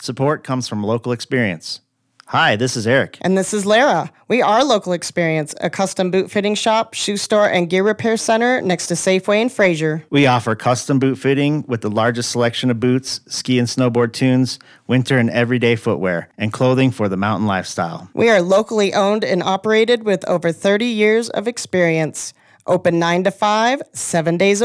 Support comes from local experience. Hi, this is Eric. And this is Lara. We are Local Experience, a custom boot fitting shop, shoe store, and gear repair center next to Safeway in Fraser. We offer custom boot fitting with the largest selection of boots, ski and snowboard tunes, winter and everyday footwear, and clothing for the mountain lifestyle. We are locally owned and operated with over 30 years of experience. Open 9 to 5, 7 days a week.